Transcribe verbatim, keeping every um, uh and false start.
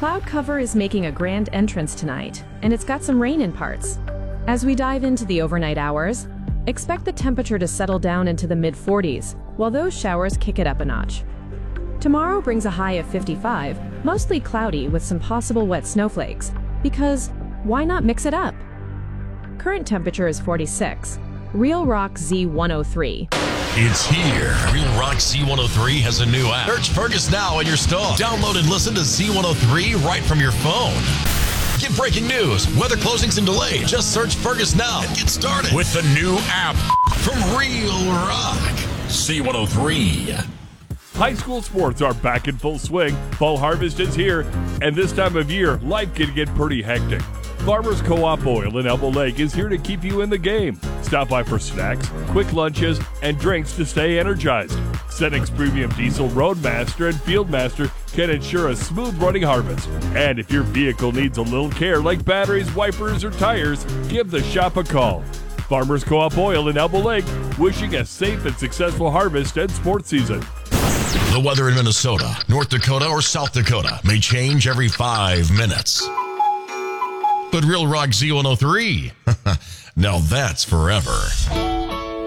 cloud cover is making a grand entrance tonight, and it's got some rain in parts. As we dive into the overnight hours, expect the temperature to settle down into the mid forties, while those showers kick it up a notch. Tomorrow brings a high of fifty-five, mostly cloudy with some possible wet snowflakes, because why not mix it up? Current temperature is forty-six. Real Rock Z one oh three. It's here. Real Rock Z one oh three has a new app. Search Fergus now in your store. Download and listen to Z one oh three right from your phone. Get breaking news, weather closings and delays. Just search Fergus now and get started with the new app from Real Rock Z one oh three. High school sports are back in full swing. Fall harvest is here, and this time of year, life can get pretty hectic. Farmers Co-op Oil in Elbow Lake is here to keep you in the game. Stop by for snacks, quick lunches, and drinks to stay energized. Cenex Premium Diesel Roadmaster and Fieldmaster can ensure a smooth running harvest. And if your vehicle needs a little care like batteries, wipers, or tires, give the shop a call. Farmers Co-op Oil in Elbow Lake, wishing a safe and successful harvest and sports season. The weather in Minnesota, North Dakota, or South Dakota may change every five minutes. But Real Rock Z one oh three, now that's forever.